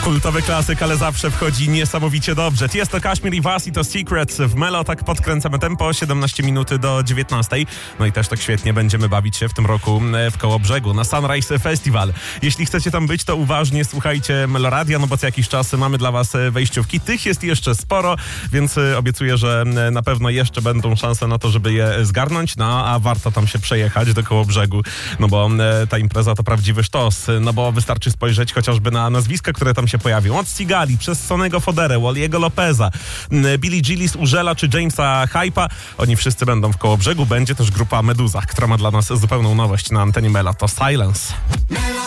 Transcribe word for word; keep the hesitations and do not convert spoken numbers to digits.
Kultowy klasyk, ale zawsze wchodzi niesamowicie dobrze. Jest to Kashmir i Was i to Secrets w Melo. Tak podkręcamy tempo, siedemnaście minut do dziewiętnastej. No i też tak świetnie będziemy bawić się w tym roku w Kołobrzegu na Sunrise Festival. Jeśli chcecie tam być, to uważnie słuchajcie Meloradia, no bo co jakiś czas mamy dla Was wejściówki. Tych jest jeszcze sporo, więc obiecuję, że na pewno jeszcze będą szanse na to, żeby je zgarnąć. No a warto tam się przejechać do Kołobrzegu, no bo ta impreza to prawdziwy sztos. No bo wystarczy spojrzeć chociażby na nazwiska, które tam się pojawią. Od Sigali, przez Sonego Foderę, Walliego Lopeza, Billy Gillis, Urzela czy Jamesa Hype'a. Oni wszyscy będą w Kołobrzegu. Będzie też grupa Meduza, która ma dla nas zupełną nowość na antenie Mela. To Silence.